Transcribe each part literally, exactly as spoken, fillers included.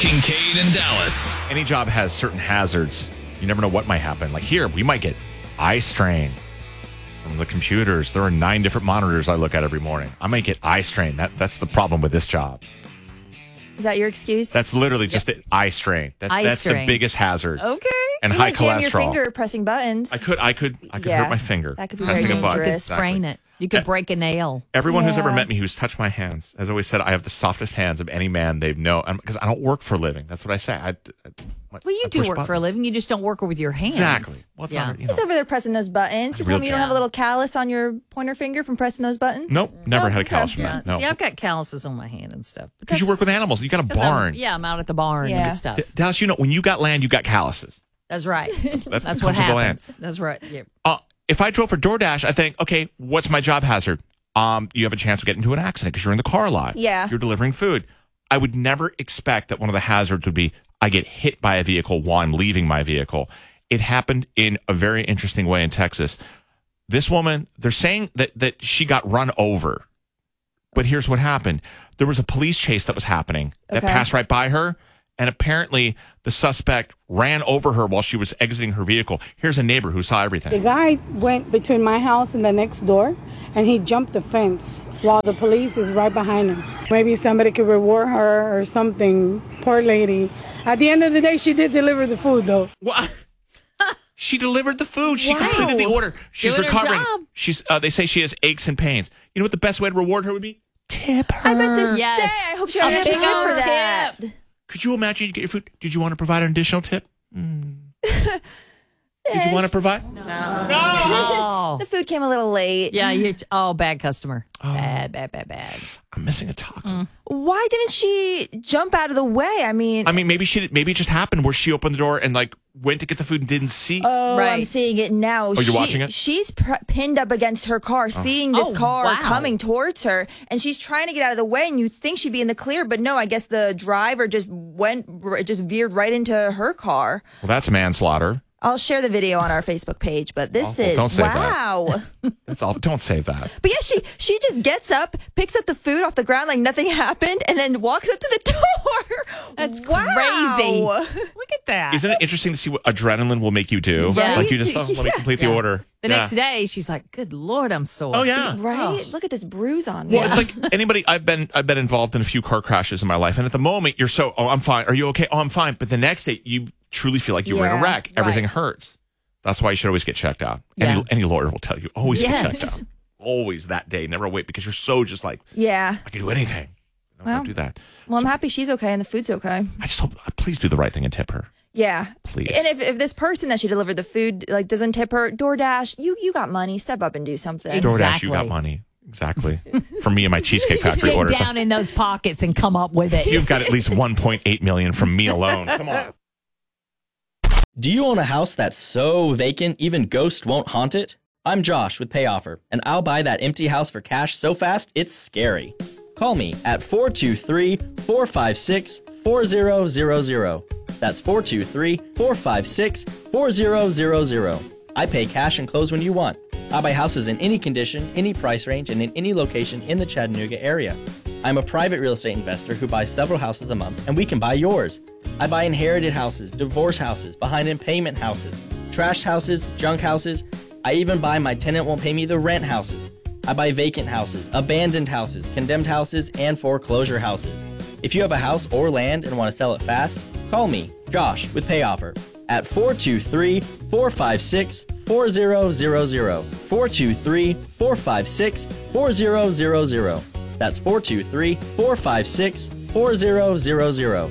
Kincaid and Dallas. Any job has certain hazards. You never know what might happen. Like here, we might get eye strain from the computers. There are nine different monitors I look at every morning. I might get eye strain. That That's the problem with this job. Is that your excuse? That's literally just yep. eye strain. That's, eye that's strain. the biggest hazard. Okay. And you high jam cholesterol. your finger pressing buttons. I could, I could, I could Yeah, hurt my finger. that could be pressing very a button. You could dangerous. sprain it. You could break a nail. Everyone who's Yeah. ever met me who's touched my hands has always said I have the softest hands of any man they've known. Because I don't work for a living. That's what I say. I, I, Well, you I do push work for a buttons. living. You just don't work with your hands. Exactly. Well, it's yeah. not, you know. He's over there pressing those buttons. You Real tell me you don't have a job. little callus on your pointer finger from pressing those buttons? Nope. Never Oh, had a okay. callus from Yeah. that. No. See, I've got calluses on my hand and stuff. Because you work with animals. You got a 'Cause I'm- barn. yeah, I'm out at the barn Yeah. and stuff. D- Dallas, you know, when you got land, you got calluses. That's right. That's, That's comes what with the land. happens. That's right. Yeah. Uh, if I drove for DoorDash, I think, okay, what's my job hazard? Um, you have a chance of getting into an accident because you're in the car a lot. Yeah. You're delivering food. I would never expect that one of the hazards would be I get hit by a vehicle while I'm leaving my vehicle. It happened in a very interesting way in Texas. This woman, they're saying that, that she got run over. But here's what happened. There was a police chase that was happening that Okay. passed right by her. And apparently the suspect ran over her while she was exiting her vehicle. Here's a neighbor who saw The everything. guy went between my house and the next door, and he jumped the fence while the police is right behind him. Maybe somebody could reward her or something. Poor lady. At the end of the day, she did deliver the food, though. What? She delivered the food. She Wow. completed the order. She's Doing her recovering. job. She's. Uh, they say she has aches and pains. You know what the best way to reward her would be? Tip her. I meant to Yes. say, I hope she A got an big extra tip old for that. tip. Could you imagine you get your food? Did you want to provide an additional tip? Mm. Did you want to provide? Oh. The food came a little late. Yeah, you oh, bad customer. Bad, bad, bad, bad. I'm missing a taco. Mm. Why didn't she jump out of the way? I mean, I mean, maybe she. Maybe it just happened where she opened the door and like went to get the food and didn't see. oh, I'm Right. seeing it now. Oh, you're watching it? She's pr- pinned up against her car, seeing this Oh, car wow. coming towards her, and she's trying to get out of the way. And you'd think she'd be in the clear, but no. I guess the driver just went, r- just veered right into her car. Well, that's manslaughter. I'll share the video on our Facebook page, but this Oh, well, is don't say that. wow. That's all. Don't say that. But yeah, she she just gets up, picks up the food off the ground like nothing happened, and then walks up to the door. That's wow. crazy. Look at that. Isn't it interesting to see what adrenaline will make you do? Yeah. Like you just oh, let me Yeah. complete the Yeah. order. The Yeah. next day, she's like, "Good Lord, I'm sore." Oh yeah. Right? Look at this bruise on me. Well, it's like anybody. I've been I've been involved in a few car crashes in my life, and at the moment you're so oh I'm fine. Are you okay? Oh I'm fine. But the next day you truly feel like you were in a Yeah, wreck. Everything right. hurts. That's why you should always get checked out. Yeah. Any any lawyer will tell you always get Yes. checked out. Always that day. Never wait because you're so just like yeah. I can do anything. No, Well, don't do that. Well, I'm happy she's okay and the food's okay. I just hope please do the right thing and tip her. Yeah. Please. And if, if this person that she delivered the food like doesn't tip her, DoorDash, you you got money. Step up and do something. Exactly. DoorDash, you got money. Exactly. For me and my Cheesecake Factory Dig orders. down in those pockets and come up with it. You've got at least one point eight million from me alone. Come on. Do you own a house that's so vacant even ghosts won't haunt it? I'm Josh with PayOffer, and I'll buy that empty house for cash so fast it's scary. Call me at four two three, four five six, four zero zero zero. That's four two three, four five six, four zero zero zero. I pay cash and close when you want. I buy houses in any condition, any price range, and in any location in the Chattanooga area. I'm a private real estate investor who buys several houses a month, and we can buy yours. I buy inherited houses, divorce houses, behind in payment houses, trashed houses, junk houses. I even buy my tenant won't pay me the rent houses. I buy vacant houses, abandoned houses, condemned houses, and foreclosure houses. If you have a house or land and want to sell it fast, call me, Josh, with PayOffer, at four two three, four five six, four zero zero zero. four two three, four five six, four zero zero zero. That's four two three, four five six, four zero zero zero.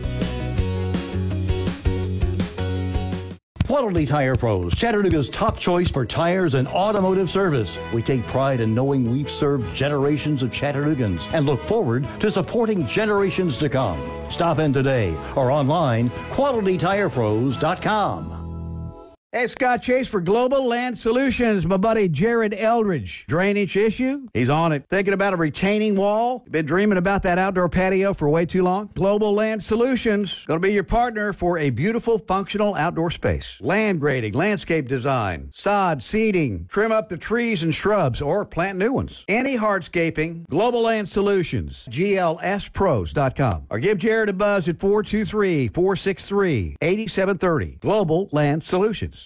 Quality Tire Pros, Chattanooga's top choice for tires and automotive service. We take pride in knowing we've served generations of Chattanoogans and look forward to supporting generations to come. Stop in today or online, quality tire pros dot com. Hey, Scott Chase for Global Land Solutions. My buddy Jared Eldridge. Drainage issue? He's on it. Thinking about a retaining wall? Been dreaming about that outdoor patio for way too long? Global Land Solutions. Going to be your partner for a beautiful, functional outdoor space. Land grading, landscape design, sod, seeding, trim up the trees and shrubs, or plant new ones. Any hardscaping, Global Land Solutions. G L S pros dot com. Or give Jared a buzz at four two three, four six three, eight seven three zero. Global Land Solutions.